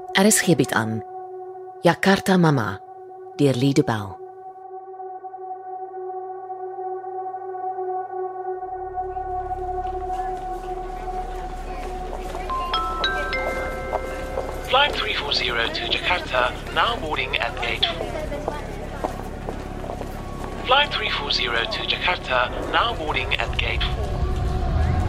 RSG bied aan Jakarta Mama deur Liede Bell. Flight 340 to Jakarta, now boarding at gate 4. Flight 340 to Jakarta, now boarding at gate 4.